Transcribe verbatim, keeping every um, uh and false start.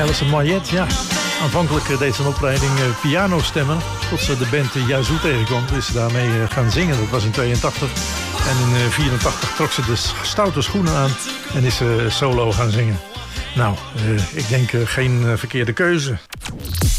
Alison Moyet, ja. Aanvankelijk deed ze een opleiding uh, pianostemmen. Tot ze de band uh, Yazoo tegenkwam. Dus ze daarmee uh, gaan zingen. Dat was in tweeëntachtig. En in uh, vierentachtig trok ze de stoute schoenen aan. En is ze uh, solo gaan zingen. Nou, uh, ik denk uh, geen uh, verkeerde keuze.